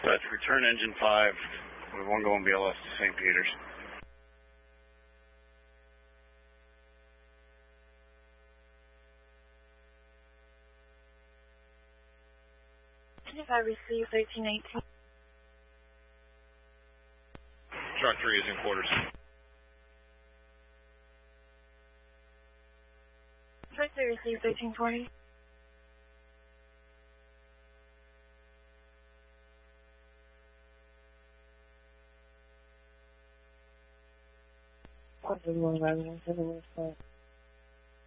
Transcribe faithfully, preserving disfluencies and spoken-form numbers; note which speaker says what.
Speaker 1: Dispatch, return engine five. We have one going B L S to Saint Peter's.
Speaker 2: If I receive thirteen eighteen.
Speaker 1: Truck three is in quarters.
Speaker 2: Truck three receive thirteen twenty. One, seven, one, seven, one, seven, one,